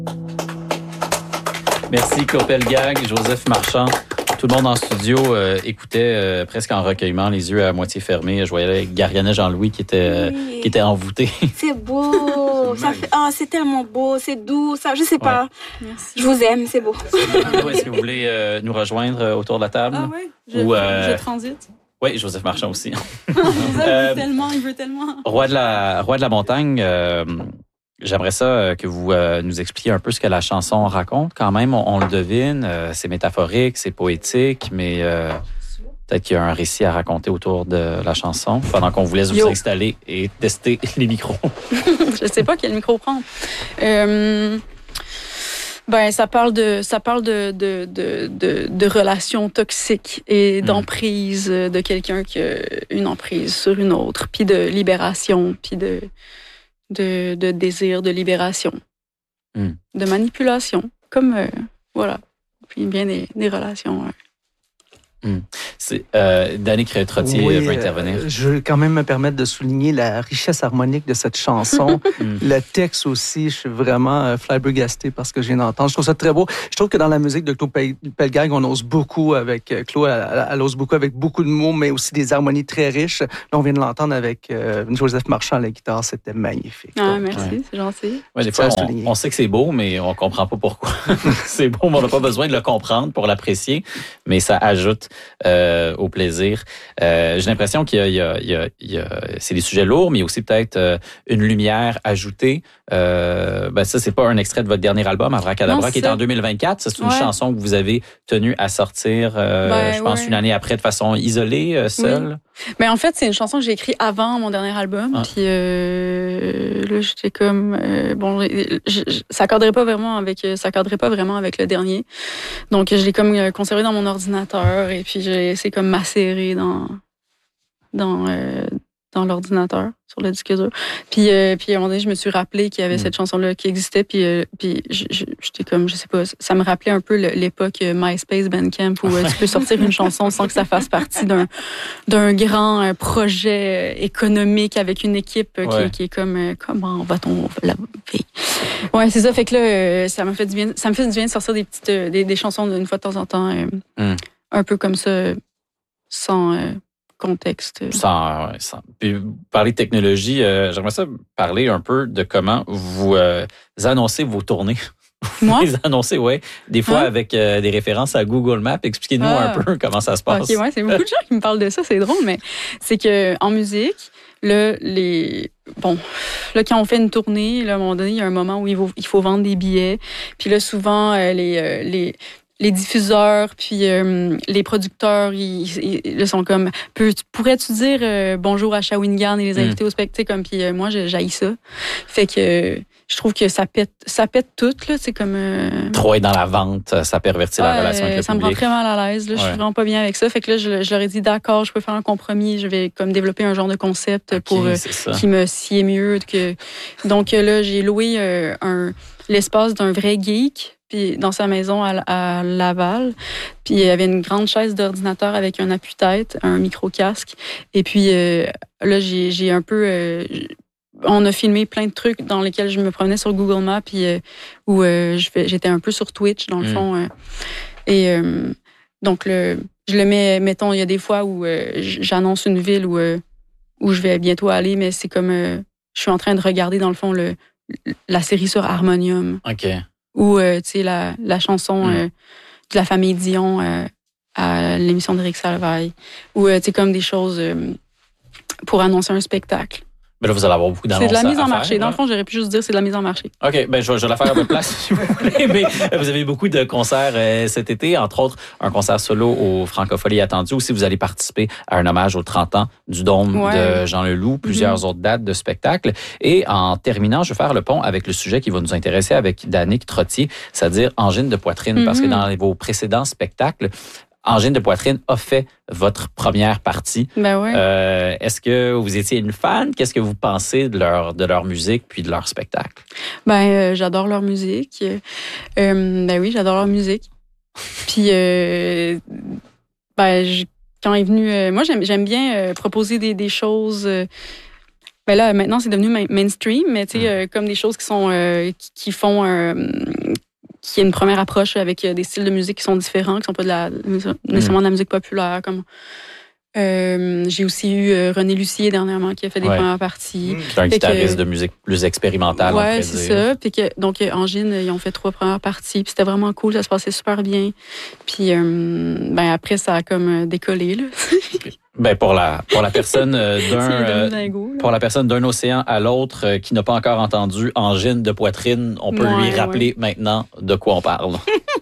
Merci, Copel Gag, Joseph Marchand. Tout le monde en studio écoutait presque en recueillement, les yeux à moitié fermés. Je voyais Gariana Jean-Louis qui était envoûté. C'est beau. C'est tellement beau, c'est doux. Ça, je sais pas. Merci. Je vous aime, c'est beau. Est-ce que vous voulez nous rejoindre autour de la table? Ah oui, je transite. Oui, Joseph Marchand aussi. Il veut tellement. Roi de la montagne, j'aimerais ça que vous nous expliquiez un peu ce que la chanson raconte. Quand même, on le devine, c'est métaphorique, c'est poétique, mais peut-être qu'il y a un récit à raconter autour de la chanson pendant qu'on vous laisse vous installer et tester les micros. Je sais pas quel micro prendre. Ça parle de relations toxiques et d'emprise de quelqu'un qui a une emprise sur une autre, puis de libération, puis de désir de libération, de manipulation, comme puis bien des relations. C'est Danick Trottier veut intervenir. Je veux quand même me permettre de souligner la richesse harmonique de cette chanson. Le texte aussi, je suis vraiment flabbergasté parce que je viens d'entendre. Je trouve ça très beau. Je trouve que dans la musique de Claude Pelgag, on ose beaucoup avec Claude, elle ose beaucoup avec beaucoup de mots, mais aussi des harmonies très riches. Là, on vient de l'entendre avec Joseph Marchand à la guitare. C'était magnifique. Ah, merci, c'est gentil. Ouais, des fois, on sait que c'est beau, mais on comprend pas pourquoi. C'est beau, mais on n'a pas besoin de le comprendre pour l'apprécier, mais ça ajoute au plaisir. J'ai l'impression qu'il y a c'est des sujets lourds, mais il y a aussi peut-être une lumière ajoutée. Ça, c'est pas un extrait de votre dernier album, Abracadabra, qui est en 2024. C'est une chanson que vous avez tenu à sortir, je pense, une année après, de façon isolée, seule. Oui. Mais en fait, c'est une chanson que j'ai écrite avant mon dernier album. Puis là, j'étais comme ça cadrait pas vraiment avec le dernier. Donc je l'ai comme conservé dans mon ordinateur et puis j'ai essayé comme macérer dans l'ordinateur, sur le disque dur. Puis à un moment donné, je me suis rappelé qu'il y avait cette chanson-là qui existait. Puis j'étais comme, je sais pas, ça me rappelait un peu l'époque MySpace, Bandcamp, où tu peux sortir une chanson sans que ça fasse partie d'un grand projet économique avec une équipe qui est comme, comment va-t-on la vie? Ouais, c'est ça. Fait que là, ça me fait du bien de sortir des petites, des chansons d'une fois de temps en temps, un peu comme ça, sans contexte. Puis, parler de technologie, j'aimerais ça parler un peu de comment vous annoncez vos tournées. Moi? Vous les annoncez, des fois avec des références à Google Maps. Expliquez-nous un peu comment ça se passe. OK, c'est beaucoup de gens qui me parlent de ça, c'est drôle, mais c'est que en musique, là, quand on fait une tournée, là, à un moment donné, il y a un moment où il faut vendre des billets. Puis là, souvent, les diffuseurs puis les producteurs ils sont comme pourrais-tu dire bonjour à Shawinigan et les inviter au spectacle comme puis moi j'haïs ça. Fait que je trouve que ça pète tout là, c'est comme trop être dans la vente, ça pervertit la relation avec le public. Ça me rend très mal à l'aise là, je suis vraiment pas bien avec ça. Fait que là je leur ai dit d'accord, je peux faire un compromis, je vais comme développer un genre de concept pour qui me sied mieux que donc là j'ai loué l'espace d'un vrai geek. Puis dans sa maison à Laval. Puis il y avait une grande chaise d'ordinateur avec un appui-tête, un micro-casque. Et puis là, j'ai un peu... on a filmé plein de trucs dans lesquels je me promenais sur Google Maps, puis où j'étais un peu sur Twitch, dans le fond. Donc, je le mets... Mettons, il y a des fois où j'annonce une ville où je vais bientôt aller, mais c'est comme... je suis en train de regarder, dans le fond, la série sur Harmonium. OK. Ou, tu sais, la chanson de la famille Dion à l'émission d'Éric Salvaille. Ou, tu sais, comme des choses pour annoncer un spectacle. Mais là, vous allez avoir beaucoup d'annonces. C'est de la mise en marché. Dans le fond, j'aurais pu juste dire c'est de la mise en marché. OK, je vais la faire à votre place, si vous voulez. Mais vous avez beaucoup de concerts cet été, entre autres un concert solo au Francophonie attendu. Aussi, vous allez participer à un hommage aux 30 ans du Dôme de Jean Leloup, plusieurs autres dates de spectacles. Et en terminant, je vais faire le pont avec le sujet qui va nous intéresser avec Danick Trottier, c'est-à-dire angine de poitrine. Parce que dans vos précédents spectacles, angine de poitrine a fait votre première partie. Est-ce que vous étiez une fan? Qu'est-ce que vous pensez de leur musique puis de leur spectacle? J'adore leur musique. Oui, j'adore leur musique. Puis, quand est venu... moi, j'aime bien proposer des choses Ben là, maintenant, c'est devenu mainstream, mais tu sais, comme des choses qui sont qui font qui est une première approche avec des styles de musique qui sont différents, qui sont pas nécessairement de la musique populaire. Comme j'ai aussi eu René Lucier dernièrement qui a fait des premières parties. C'est un guitariste de musique plus expérimentale. Ouais, c'est ça. Puis donc Angine, ils ont fait 3 premières parties. Puis c'était vraiment cool, ça se passait super bien. Puis après, ça a comme décollé là. Ben pour la personne d'un océan à l'autre qui n'a pas encore entendu angine de poitrine, on peut lui rappeler maintenant de quoi on parle.